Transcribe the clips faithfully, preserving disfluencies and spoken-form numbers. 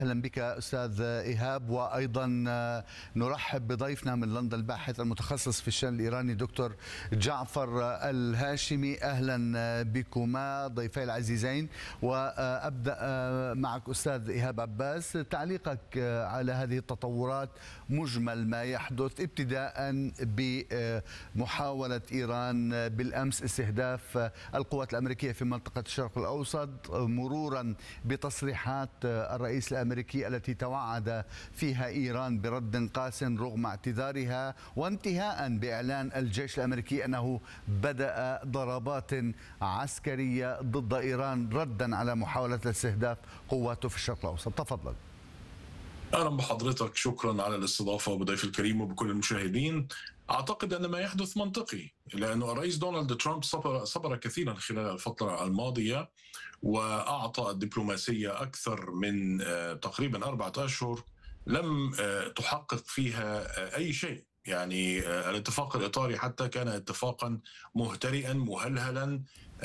اهلا بك استاذ ايهاب، وايضا نرحب بضيفنا من لندن الباحث المتخصص في الشان الايراني دكتور جعفر الهاشمي. اهلا بكما ضيفي العزيزين. وابدا معك استاذ ايهاب عباس، تعليقك على هذه التطورات، مجمل ما يحدث ابتداء بمحاوله ايران بالامس استهداف القوات الامريكيه في منطقه الشرق الاوسط، مرورا بتصريحات الرئيس الامريكي التي توعد فيها إيران برد قاس رغم اعتذارها، وانتهاء بإعلان الجيش الأمريكي أنه بدأ ضربات عسكرية ضد إيران ردا على محاولة استهداف قواته في الشرق الأوسط. تفضل. أهلا بحضرتك، شكرا على الاستضافة وبضيف الكريم وبكل المشاهدين. أعتقد أن ما يحدث منطقي، لأنه الرئيس دونالد ترامب صبر, صبر كثيرا خلال الفترة الماضية، وأعطى الدبلوماسية أكثر من تقريبا أربعة أشهر لم تحقق فيها أي شيء. يعني الاتفاق الإطاري حتى كان اتفاقا مهترئا مهلهلا،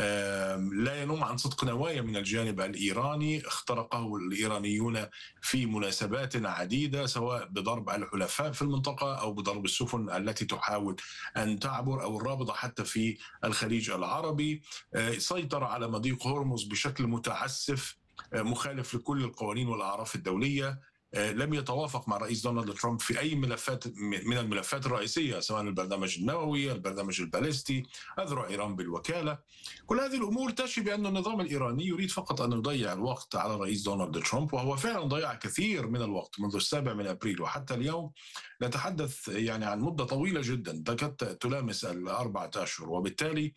لا ينم عن صدق نوايا من الجانب الإيراني، اخترقه الإيرانيون في مناسبات عديدة، سواء بضرب الحلفاء في المنطقة أو بضرب السفن التي تحاول أن تعبر أو الرابطة حتى في الخليج العربي. سيطر على مضيق هرمز بشكل متعسف مخالف لكل القوانين والأعراف الدولية. لم يتوافق مع الرئيس دونالد ترامب في أي ملفات من الملفات الرئيسية، سواء البرنامج النووي، البرنامج الباليستي، أذرع إيران بالوكالة. كل هذه الأمور تشي بأن النظام الإيراني يريد فقط أن يضيع الوقت على الرئيس دونالد ترامب، وهو فعلا ضيع كثير من الوقت منذ السابع من أبريل وحتى اليوم. نتحدث يعني عن مدة طويلة جدا تكاد تلامس الأربعة أشهر، وبالتالي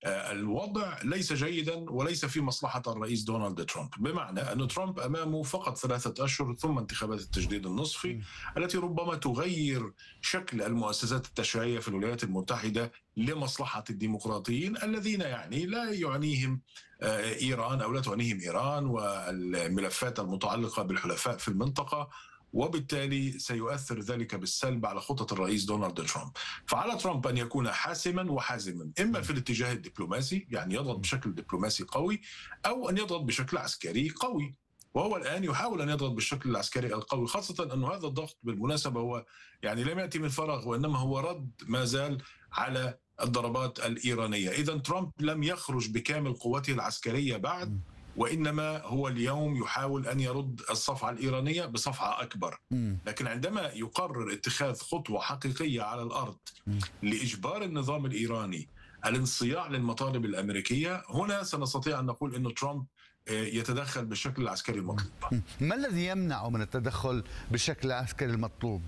الوضع ليس جيدا وليس في مصلحة الرئيس دونالد ترامب، بمعنى أن ترامب أمامه فقط ثلاثة أشهر ثم انتخابات التجديد النصفي التي ربما تغير شكل المؤسسات التشريعية في الولايات المتحدة لمصلحة الديمقراطيين الذين يعني لا يعنيهم إيران أو لا تعنيهم إيران والملفات المتعلقة بالحلفاء في المنطقة، وبالتالي سيؤثر ذلك بالسلب على خطط الرئيس دونالد ترامب. فعلى ترامب أن يكون حاسما وحازما، إما في الاتجاه الدبلوماسي، يعني يضغط بشكل دبلوماسي قوي، أو أن يضغط بشكل عسكري قوي. وهو الآن يحاول أن يضغط بالشكل العسكري القوي، خاصة أن هذا الضغط بالمناسبة هو يعني لم يأتي من فراغ، وإنما هو رد ما زال على الضربات الإيرانية. إذا ترامب لم يخرج بكامل قوته العسكرية بعد، وإنما هو اليوم يحاول أن يرد الصفعة الإيرانية بصفعة أكبر. لكن عندما يقرر اتخاذ خطوة حقيقية على الأرض لإجبار النظام الإيراني الانصياع للمطالب الأمريكية، هنا سنستطيع أن نقول أن ترامب يتدخل بالشكل العسكري المطلوب. ما الذي يمنعه من التدخل بالشكل العسكري المطلوب؟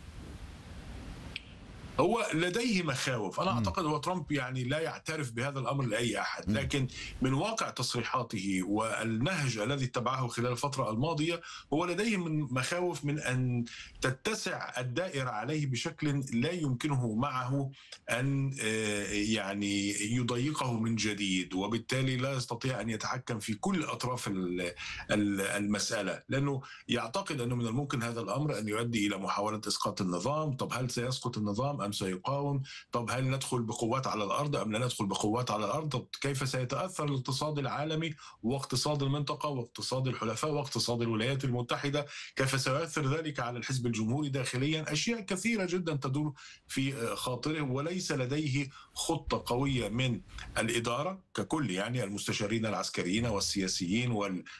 هو لديه مخاوف. أنا أعتقد هو ترامب يعني لا يعترف بهذا الأمر لأي أحد، لكن من واقع تصريحاته والنهج الذي اتبعه خلال الفترة الماضية هو لديه من مخاوف من أن تتسع الدائرة عليه بشكل لا يمكنه معه أن يعني يضيقه من جديد، وبالتالي لا يستطيع أن يتحكم في كل أطراف المسألة، لأنه يعتقد أنه من الممكن هذا الأمر أن يؤدي إلى محاولة إسقاط النظام. طب هل سيسقط النظام أم سيقاوم؟ طب هل ندخل بقوات على الأرض أم لا ندخل بقوات على الأرض؟ طب كيف سيتأثر الاقتصاد العالمي واقتصاد المنطقة واقتصاد الحلفاء واقتصاد الولايات المتحدة؟ كيف سيؤثر ذلك على الحزب الجمهوري داخليا؟ أشياء كثيرة جدا تدور في خاطره، وليس لديه خطة قوية من الإدارة ككل، يعني المستشارين العسكريين والسياسيين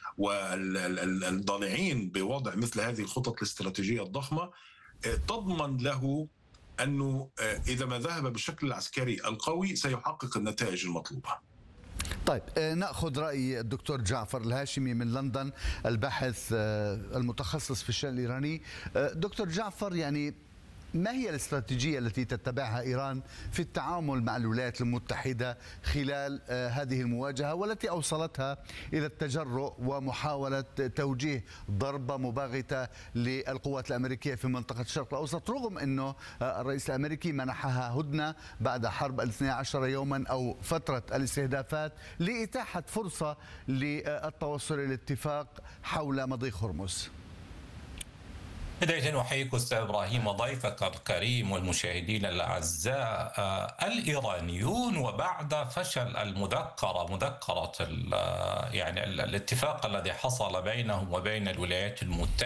والضالعين بوضع مثل هذه الخطط الاستراتيجية الضخمة تضمن له أنه إذا ما ذهب بالشكل العسكري القوي سيحقق النتائج المطلوبة. طيب، نأخذ رأي الدكتور جعفر الهاشمي من لندن، الباحث المتخصص في الشأن الإيراني. دكتور جعفر، يعني ما هي الاستراتيجية التي تتبعها إيران في التعامل مع الولايات المتحدة خلال هذه المواجهة، والتي أوصلتها إلى التجرؤ ومحاولة توجيه ضربة مباغتة للقوات الأمريكية في منطقة الشرق الأوسط، رغم أنه الرئيس الأمريكي منحها هدنة بعد حرب الاثني عشر يوما أو فترة الاستهدافات لإتاحة فرصة للتوصل إلى اتفاق حول مضيق هرمز؟ بداية أحييك أستاذ إبراهيم وضيفك الكريم والمشاهدين الأعزاء. الإيرانيون وبعد فشل المذكرة مذكرة يعني الاتفاق الذي حصل بينهم وبين الولايات المتحدة